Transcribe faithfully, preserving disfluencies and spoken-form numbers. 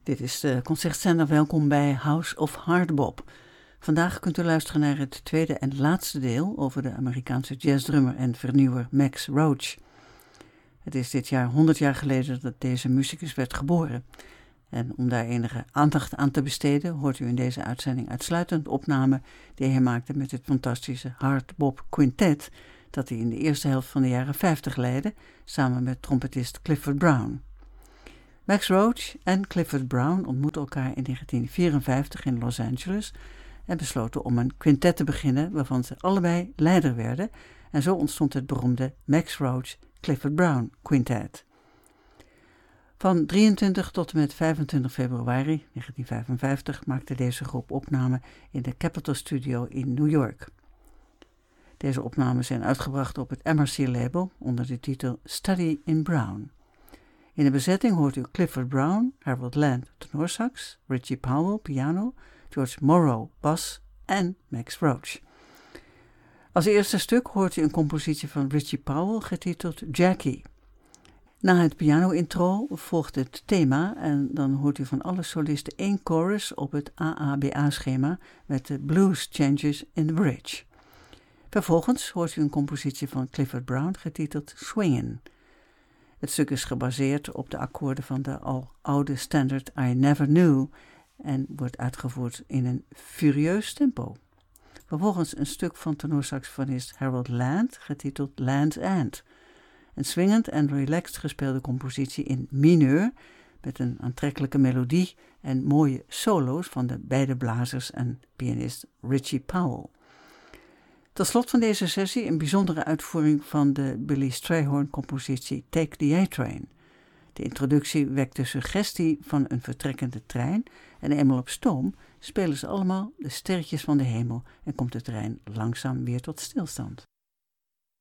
Dit is de concertzender. Welkom bij House of Hardbop. Vandaag kunt u luisteren naar het tweede en laatste deel over de Amerikaanse jazzdrummer en vernieuwer Max Roach. Het is dit jaar honderd jaar geleden dat deze muzikus werd geboren. En om daar enige aandacht aan te besteden, hoort u in deze uitzending uitsluitend opnamen die hij maakte met het fantastische Hardbop Quintet, dat hij in de eerste helft van de jaren vijftig leidde, samen met trompetist Clifford Brown. Max Roach en Clifford Brown ontmoetten elkaar in negentien vierenvijftig in Los Angeles en besloten om een quintet te beginnen waarvan ze allebei leider werden, en zo ontstond het beroemde Max Roach Clifford Brown Quintet. Van drieëntwintig tot en met vijfentwintig februari negentien vijfenvijftig maakte deze groep opnamen in de Capitol Studio in New York. Deze opnamen zijn uitgebracht op het M R C-label onder de titel Study in Brown. In de bezetting hoort u Clifford Brown, Harold Land tenorsax, Richie Powell piano, George Morrow bas en Max Roach. Als eerste stuk hoort u een compositie van Richie Powell getiteld Jackie. Na het piano-intro volgt het thema en dan hoort u van alle solisten één chorus op het A A B A-schema met de Blues Changes in the Bridge. Vervolgens hoort u een compositie van Clifford Brown getiteld Swingin'. Het stuk is gebaseerd op de akkoorden van de al oude standard I Never Knew en wordt uitgevoerd in een furieus tempo. Vervolgens een stuk van tenorsaxofonist Harold Land getiteld Land's End. Een swingend en relaxed gespeelde compositie in mineur met een aantrekkelijke melodie en mooie solo's van de beide blazers en pianist Richie Powell. Tot slot van deze sessie een bijzondere uitvoering van de Billy Strayhorn-compositie Take the A-Train. De introductie wekt de suggestie van een vertrekkende trein en eenmaal op stoom spelen ze allemaal de sterretjes van de hemel en komt de trein langzaam weer tot stilstand.